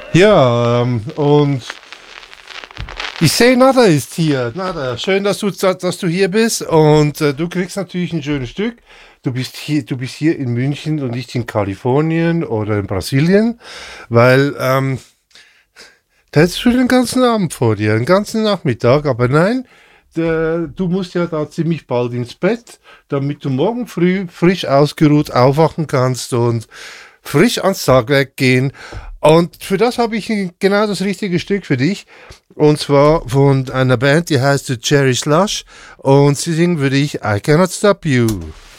Ja, und ich sehe, Nada ist hier. Nada, schön, dass du hier bist und du kriegst natürlich ein schönes Stück. Du bist hier in München und nicht in Kalifornien oder in Brasilien, weil da hättest du den ganzen Abend vor dir, den ganzen Nachmittag, aber nein, du musst ja da ziemlich bald ins Bett, damit du morgen früh frisch ausgeruht aufwachen kannst und frisch ans Tagwerk gehen. Und für das habe ich genau das richtige Stück für dich. Und zwar von einer Band, die heißt The Cherry Slush. Und sie singen für dich I Cannot Stop You.